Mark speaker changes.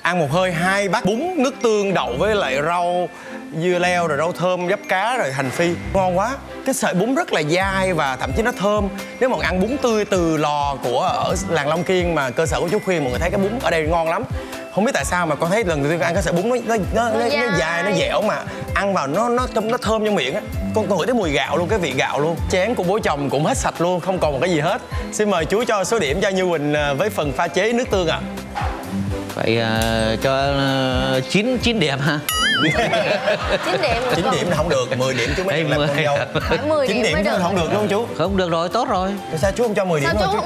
Speaker 1: ăn một hơi 2 bát bún nước tương đậu với lại rau dưa leo rồi rau thơm gắp cá rồi hành phi, ngon quá. Cái sợi bún rất là dai và thậm chí nó thơm. Nếu mà ăn bún tươi từ lò của ở làng Long Kiên mà cơ sở của chú Khuyên, mọi người thấy cái bún ở đây ngon lắm. Không biết tại sao mà con thấy lần đầu tiên con ăn cái sợi bún nó dài, nó dẻo mà ăn vào nó thơm trong miệng á. Con ngửi thấy mùi gạo luôn, cái vị gạo luôn. Chén của bố chồng cũng hết sạch luôn, không còn một cái gì hết. Xin mời chú cho số điểm cho Như Quỳnh với phần pha chế nước tương ạ.
Speaker 2: Vậy cho 9 điểm ha.
Speaker 1: 9 điểm là không được, 10 điểm chú mới làm con dâu.
Speaker 3: Phải 10
Speaker 1: 9 điểm
Speaker 3: mới được.
Speaker 1: không được đúng không chú?
Speaker 2: Không được rồi, tốt rồi.
Speaker 1: Tại sao chú không cho 10 điểm
Speaker 3: Sao
Speaker 1: thôi
Speaker 3: chú
Speaker 1: chú?